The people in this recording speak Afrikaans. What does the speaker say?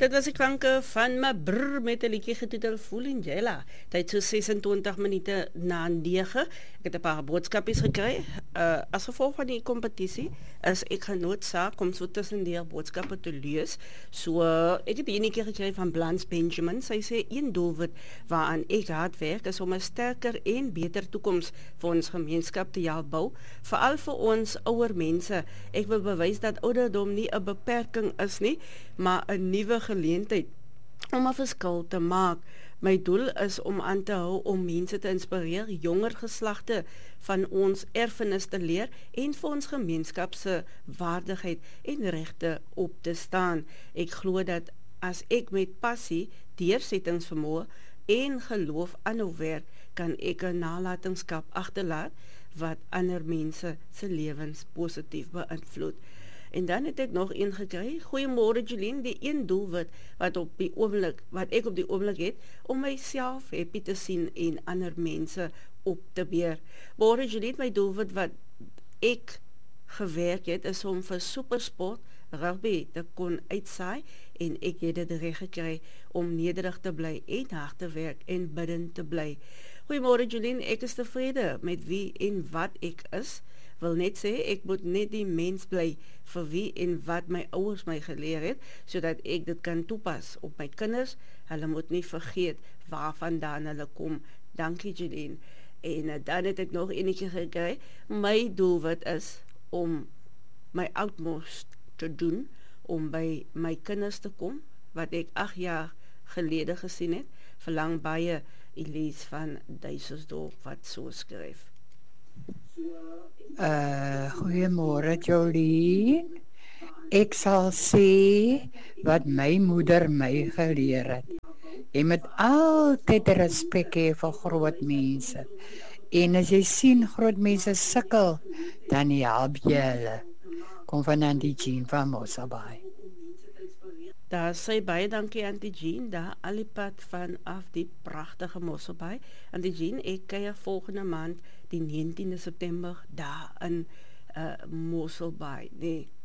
Dit was die klanke van my brr met 'n liedjie getitel Vulindlela. Dit so 26 minute na 9. Ek het 'n paar boodskapies gekry. As gevolg van die kompetisie is ek genoodsaak om so tussendeur boodskappe te lees. So ek het eendag gekry van Blanche Benjamin. Sy sê een doelwit waaraan ek hard werk is om 'n sterker en beter toekoms vir ons gemeenskap te help bou, veral vir ons ouer mense. Ek wil bewys dat ouderdom nie 'n beperking is nie, maar 'n nuwe geleentheid om 'n verskil te maak. My doel is om aan te hou om mense te inspireer, jonger geslagte van ons erfenis te leer en vir ons gemeenskap se waardigheid en regte op te staan. Ek glo dat as ek met passie, deursettingsvermoë en geloof aanhou werk, kan ek 'n nalatenskap agterlaat wat ander mense se lewens positief beïnvloed. En dan het ek nog een gekry. Goeiemôre Jolien, die een doelwit wat ek op die oomblik het, om myself happy te sien en ander mense op te beer. Môre Jolien, my doelwit wat ek gewerk het, is om vir supersport rugby te kon uitsaai, en ek het dit reg gekry om nederig te bly en hard te werk en bidden te bly. Goeiemôre Jolien, ek is tevrede met wie en wat ek is. Wil net sê, ek moet net die mens bly vir wie en wat my ouers my geleer het, sodat ek dit kan toepas op my kinders. Hulle moet nie vergeet waarvandaan hulle kom. Dankie Jolien. En dan het ek nog enetjie gekry. My doelwit is om my utmost te doen, om by my kinders te kom, wat ek 8 jaar gelede gesien het. Verlang baie, Elise van Duiselsdorp wat so skryf. Goeiemôre Jolie. Ek sal sê wat my moeder my geleer het. Jy moet altyd respek hê vir groot mense. En as jy sien groot mense sukkel, dan help jy hulle. Kom van Auntie Jean van Mosselbaai. Daar sê baie dankie Auntie Jean, daar al die pad vanaf die pragtige Mosselbaai. Auntie Jean, ek kuier volgende maand die 19de September daar in Mosselbaai. Nee,